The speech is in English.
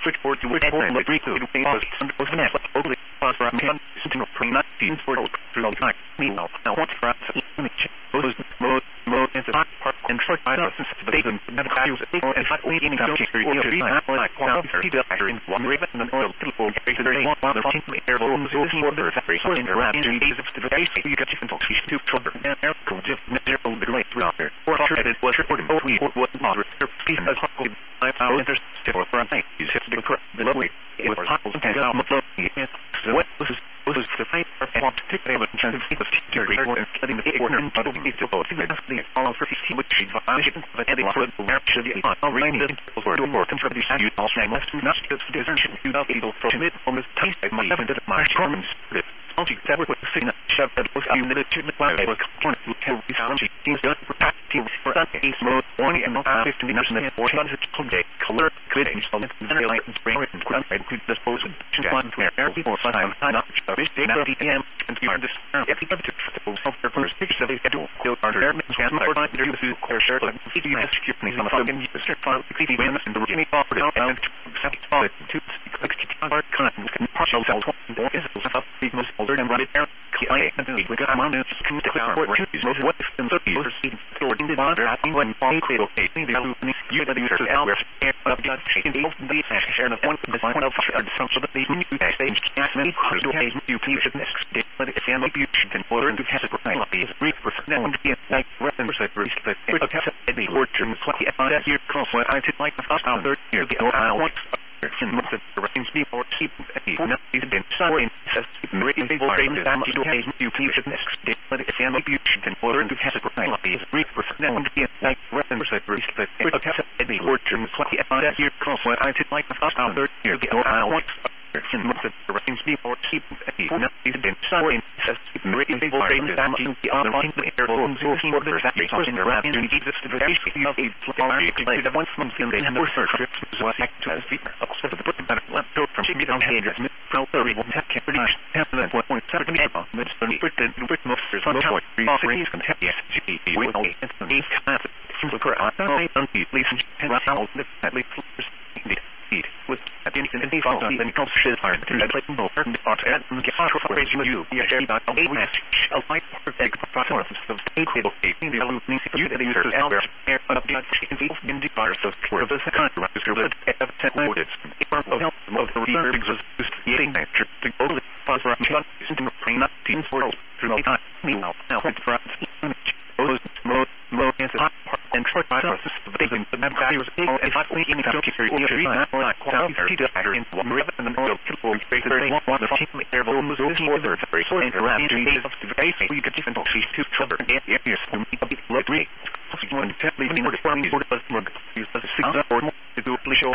switchboard to which all the three to was under was an effort over the past from sentinel pre 19 for through the night. Meanwhile, now what's for us image mode is a part and short by us the bacon never use it and not we in the history of the like one people are in one river and oil people created a one other team air balloons is order very so in the rap in days of the base you get different talks to trouble and air cool just miserable the great throughout there or it was reported we what moderate speaking as hot I found interesting for a night you have to be correct the lovely it was hot and out of the what was the fight for want to take them and chance of the great war and cutting the corner and bottle need to go to the all for 50 which is violation of an for the march of the rain for the more contribution you also must not just desertion you know people from it on this taste of my haven't did my comments I'll take that with the signal shove that was in the treatment while I was corner to tell the sound she seems to protect team for that case mode 1 and 15 minutes and 4 someday color creating some light and spray and ground and could dispose of one where people time not this day now PM and you are this if you have to software first picture of the schedule you'll start there and more time to do core shirt and you have to keep me on the phone and start file the creepy wins and the Jimmy Crawford and set to click our kind partial cells is up the most older and run it down we got on this to most what in 30 years stored in the monitor at when all cradle facing the you the user hours and of the shaking the share of one of some sort of the new stage as many could have you please next but it's an abuse and order and to have it right is brief for now and be like reference that respect the origin 20 year cross what I did like the first third year the I want in most of the range before keep not been sorry says rating the rating that much to have you please next but it's an abuse and order and to have it right is brief for now and be like reference that respect the origin 20 year cross what I did like the first third year the I want in most of the range before keep not been sorry says rating the rating that much the other one the air balloons will see order that was in the rap in Jesus the very of a flower the one from the and the first trips was act as the of the put better left go from me down head as pro 30 will have kept pretty happen at 1.7 but the pretend with most some point offering can have yes we will and the kind of seems occur on the least at least with at the end of the fall then it comes shit hard to let no certain part and get out of raising you yeah about a match a light perfect process of state table taking the alluding you the user albert air of the involved in the part of the contract is good at 10 minutes of help of the reserve exists getting that trip to go to pause for into not teams world through the time meanwhile now for mode is hot and short process of the values is not only in the computer like quality to matter in one river and the oil kill space very one the team air balloons is more the very so and around the days of the very we get different options to cover and areas from the blood rate so you want to tell me more the forming or the use the signal or more to do show